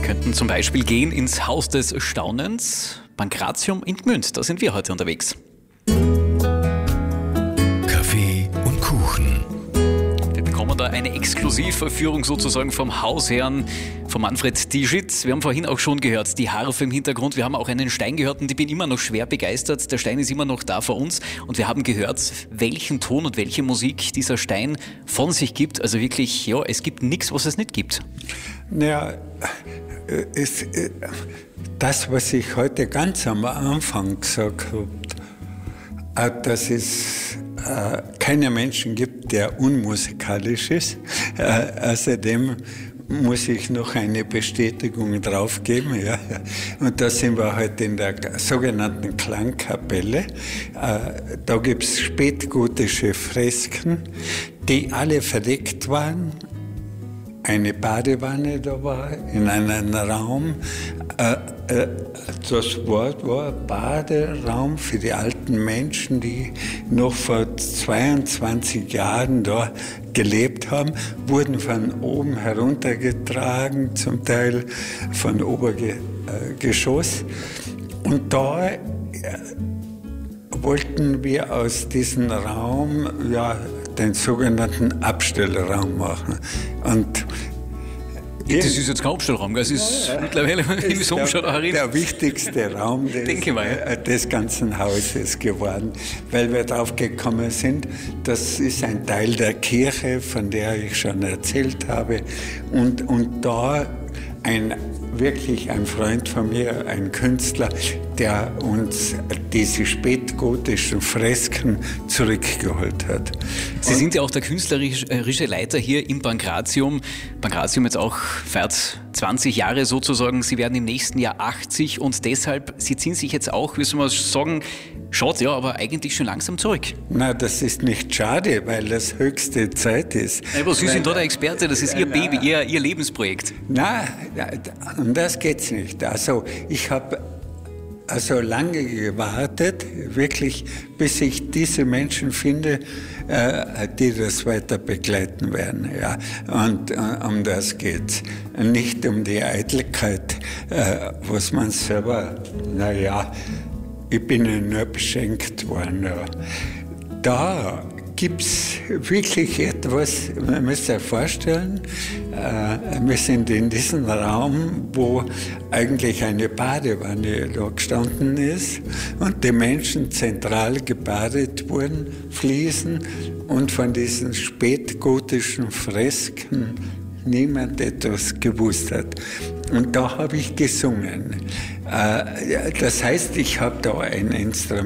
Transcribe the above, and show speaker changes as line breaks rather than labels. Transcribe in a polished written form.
Könnten zum Beispiel gehen ins Haus des Staunens, Pankratium in Gmünd. Da sind wir heute unterwegs.
Kaffee und Kuchen.
Wir bekommen da eine Exklusivführung sozusagen vom Hausherrn, von Manfred Tischitz. Wir haben vorhin auch schon gehört, die Harfe im Hintergrund. Wir haben auch einen Stein gehört und ich bin immer noch schwer begeistert. Der Stein ist immer noch da vor uns und wir haben gehört, welchen Ton und welche Musik dieser Stein von sich gibt. Also wirklich, ja, es gibt nichts, was es nicht gibt.
Naja, das, was ich heute ganz am Anfang gesagt habe, dass es keinen Menschen gibt, der unmusikalisch ist. Außerdem muss ich noch eine Bestätigung draufgeben. Ja. Und da sind wir heute in der sogenannten Klangkapelle. Da gibt es spätgotische Fresken, die alle verdeckt waren. Eine Badewanne da war, in einem Raum. Das Wort war Baderaum für die alten Menschen, die noch vor 22 Jahren da gelebt haben, wurden von oben heruntergetragen, zum Teil von Obergeschoss. Und da wollten wir aus diesem Raum den sogenannten Abstellraum machen. Und
das ist jetzt kein Abstellraum, das ist mittlerweile im Sommerschau
der wichtigste Raum des ganzen Hauses geworden, weil wir drauf gekommen sind, das ist ein Teil der Kirche, von der ich schon erzählt habe, und da wirklich ein Freund von mir, ein Künstler, der uns diese spätgotischen Fresken zurückgeholt hat.
Sie sind ja auch der künstlerische Leiter hier im Pankratium. Pankratium jetzt auch feiert 20 Jahre sozusagen. Sie werden im nächsten Jahr 80 und deshalb, Sie ziehen sich jetzt auch, wie soll man sagen, schaut ja, aber eigentlich schon langsam zurück.
Na, das ist nicht schade, weil das höchste Zeit ist.
Aber Sie sind da der Experte, das ist Ihr Baby, Ihr Lebensprojekt.
Nein, um das geht's nicht. Also ich habe lange gewartet, wirklich, bis ich diese Menschen finde, die das weiter begleiten werden. Ja. Und um das geht's. Nicht um die Eitelkeit, was man selber, ich bin ja nur beschenkt worden. Ja. Da gibt es wirklich etwas, man muss sich vorstellen, wir sind in diesem Raum, wo eigentlich eine Badewanne da gestanden ist und die Menschen zentral gebadet wurden, Fliesen, und von diesen spätgotischen Fresken niemand etwas gewusst hat. Und da habe ich gesungen. Das heißt, ich habe da ein Instrument